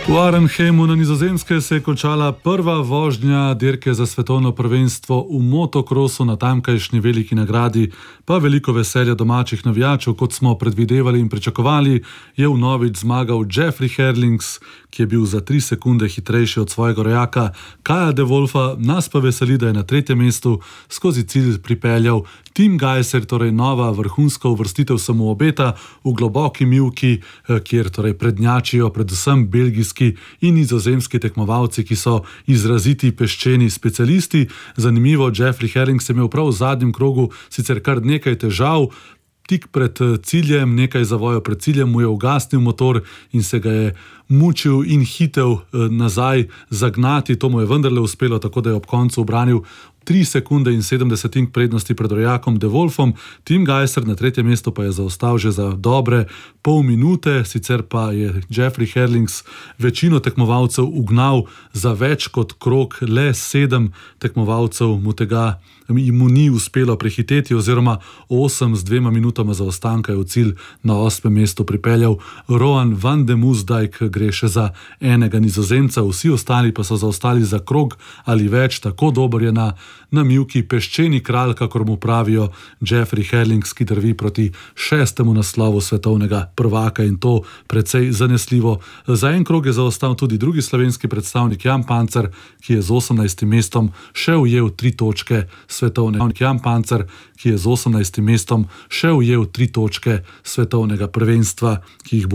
V Arnhemu na Nizozemske se je končala prva vožnja dirke za svetovno prvenstvo v motokrosu na tamkajšnji veliki nagradi, pa veliko veselja domačih navijačev, kot smo predvidevali in pričakovali, je vnovič zmagal Jeffrey Herlings, ki je bil za 3 sekunde hitrejši od svojega rojaka Kaja De Wolfa. Nas pa veseli, da je na 3. mestu skozi cilj pripeljal Tim Gajser, torej nova vrhunska uvrstitev se mu obeta v globoki mivki, kjer torej prednjačijo predvsem belgijski in nizozemski tekmovalci, ki so izraziti peščeni specialisti. Zanimivo, Jeffrey Herlings je imel prav v zadnjem krogu sicer kar nekaj težav. Tik pred ciljem, nekaj zavojev pred ciljem, mu je ugasnil motor in se ga je mučil in hitel nazaj zagnati. To mu je vendarle uspelo, tako da je ob koncu ubranil 3 sekunde in 70 prednosti pred rojakom De Wolfom. Tim Gajser na 3. mestu pa je zaostal že za dobre pol minute, sicer pa je Jeffrey Herlings večino tekmovalcev ugnal za več kot krog, le 7 tekmovalcev mu ni uspelo prehiteti, oziroma 8 z 2 minutama zaostanka je v cilj na 8. mestu pripeljal Roan van de Moosdijk, gre še za enega Nizozemca, vsi ostali pa so zaostali za krog ali več. Tako dober je na mivki peščeni kralj, kakor mu pravijo, Jeffrey Herlings, ki drvi proti 6. naslovu svetovnega prvaka, in to precej zanesljivo. Za en krog je zaostal tudi drugi slovenski predstavnik Jan Pancer, ki je z 18. mestom še ujel 3 točke svetovnega prvenstva, ki jih bo